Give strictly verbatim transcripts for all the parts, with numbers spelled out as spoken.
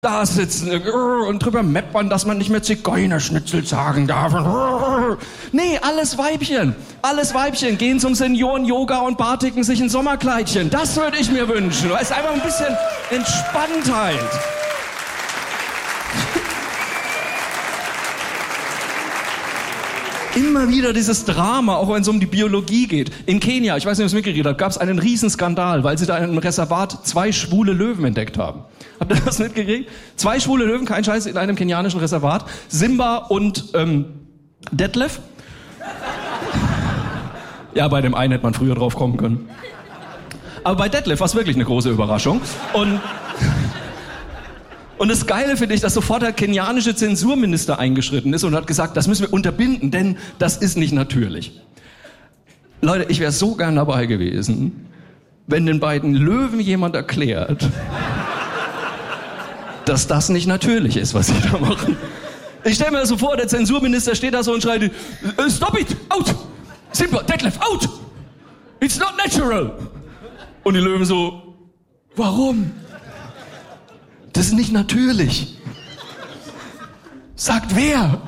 da sitzen und drüber meppern, dass man nicht mehr Zigeunerschnitzel sagen darf. Nee, alles Weibchen. Alles Weibchen gehen zum Senioren-Yoga und bartigen sich ein Sommerkleidchen. Das würde ich mir wünschen. Es ist einfach ein bisschen Entspanntheit. Immer wieder dieses Drama, auch wenn es um die Biologie geht. In Kenia, ich weiß nicht, ob ihr es mitgekriegt habt, gab es einen Riesenskandal, weil sie da in einem Reservat zwei schwule Löwen entdeckt haben. Habt ihr das mitgekriegt? Zwei schwule Löwen, kein Scheiß, in einem kenianischen Reservat. Simba und ähm, Detlef. Ja, bei dem einen hätte man früher drauf kommen können. Aber bei Detlef war es wirklich eine große Überraschung. Und... Und das Geile finde ich, dass sofort der kenianische Zensurminister eingeschritten ist und hat gesagt, das müssen wir unterbinden, denn das ist nicht natürlich. Leute, ich wäre so gern dabei gewesen, wenn den beiden Löwen jemand erklärt, dass das nicht natürlich ist, was sie da machen. Ich stelle mir das so vor, der Zensurminister steht da so und schreit, stop it, out, Simba, Detlef, out, it's not natural. Und die Löwen so, warum? Das ist nicht natürlich. Sagt wer?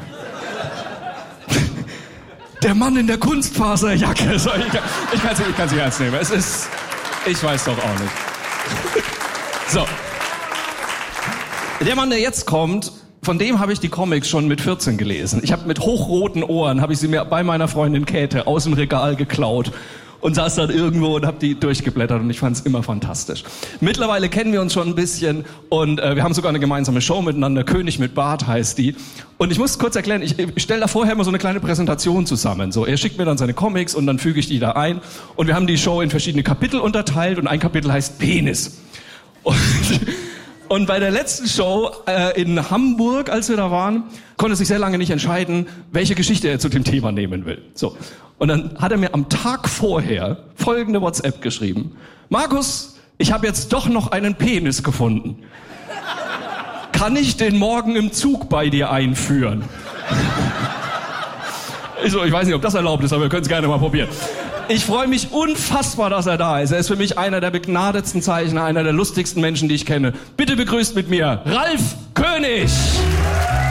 Der Mann in der Kunstfaserjacke. Ich kann es ich kann's nicht ernst nehmen. Es ist... Ich weiß doch auch nicht. So. Der Mann, der jetzt kommt, von dem habe ich die Comics schon mit vierzehn gelesen. Ich habe mit hochroten Ohren, habe ich sie mir bei meiner Freundin Käthe aus dem Regal geklaut. Und saß dann irgendwo und hab die durchgeblättert und ich fand's immer fantastisch. Mittlerweile kennen wir uns schon ein bisschen und äh, wir haben sogar eine gemeinsame Show miteinander. König mit Bart heißt die. Und ich muss kurz erklären, ich, ich stelle da vorher immer so eine kleine Präsentation zusammen. So, er schickt mir dann seine Comics und dann füge ich die da ein. Und wir haben die Show in verschiedene Kapitel unterteilt und ein Kapitel heißt Penis. Und, und bei der letzten Show äh, in Hamburg, als wir da waren, konnte sich sehr lange nicht entscheiden, welche Geschichte er zu dem Thema nehmen will. So. Und dann hat er mir am Tag vorher folgende WhatsApp geschrieben. Markus, ich habe jetzt doch noch einen Penis gefunden. Kann ich den morgen im Zug bei dir einführen? Ich so, ich weiß nicht, ob das erlaubt ist, aber wir können es gerne mal probieren. Ich freue mich unfassbar, dass er da ist. Er ist für mich einer der begnadetsten Zeichner, einer der lustigsten Menschen, die ich kenne. Bitte begrüßt mit mir Ralf König.